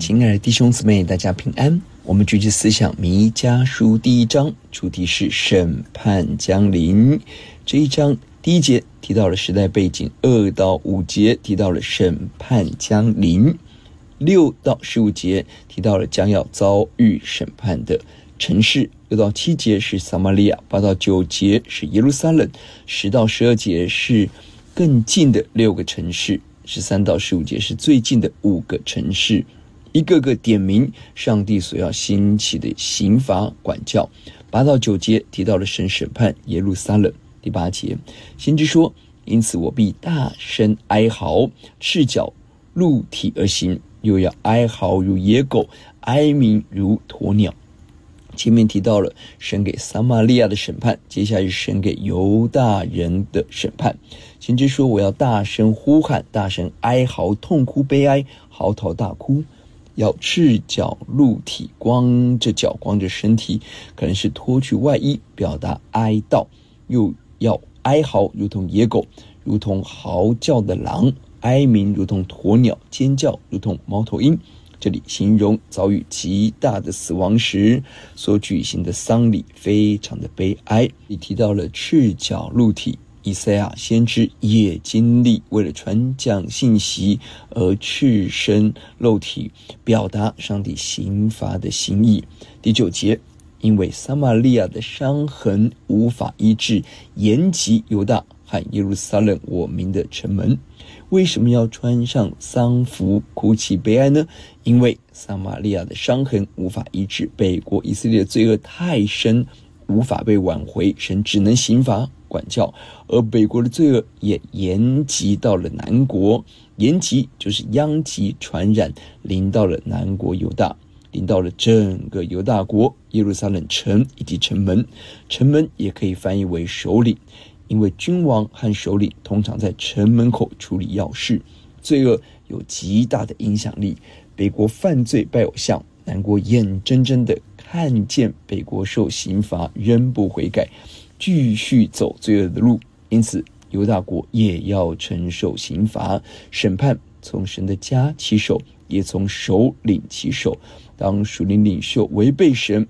亲爱的弟兄姊妹，大家平安。我们继续思想弥迦书第1章，主题是审判将临。这一章第1节提到了时代背景，2到5节提到了审判将临，6到15节提到了将要遭遇审判的城市，6到7节是撒玛利亚，8到9节是耶路撒冷，10到12节是更近的6个城市，13到15节是最近的5个城市，一个个点名上帝所要兴起的刑罚管教。8到9节提到了神审判耶路撒冷。第8节，先知说：因此我必大声哀嚎，赤脚露体而行，又要哀嚎如野狗，哀鸣如鸵鸟。前面提到了神给撒玛利亚的审判，接下来是神给犹大人的审判。先知说：我要大声呼喊，大声哀嚎，痛哭悲哀，嚎啕大哭，要赤脚露体，光着脚光着身体，可能是脱去外衣，表达哀悼，又要哀嚎如同野狗，如同嚎叫的狼，哀鸣如同鸵鸟，尖叫如同猫头鹰。这里形容遭遇极大的死亡时所举行的丧礼，非常的悲哀。也提到了赤脚露体，以赛亚先知也经历为了传讲信息而赤身露体，表达上帝刑罚的心意。第9节，因为撒玛利亚的伤痕无法医治，延及犹大和耶路撒冷我民的城门。为什么要穿上丧服哭泣悲哀呢？因为撒玛利亚的伤痕无法医治，北国以色列的罪恶太深，无法被挽回，神只能刑罚管教，而北国的罪恶也延及到了南国，延及就是殃及传染，临到了南国犹大，临到了整个犹大国，耶路撒冷城以及城门。城门也可以翻译为首领，因为君王和首领通常在城门口处理要事，罪恶有极大的影响力。北国犯罪拜偶像，南国眼睁睁的看见北国受刑罚，仍不悔改，继续走罪恶的路，因此犹大国也要承受刑罚。审判从神的家起手，也从首领起手。当属灵领袖违背神，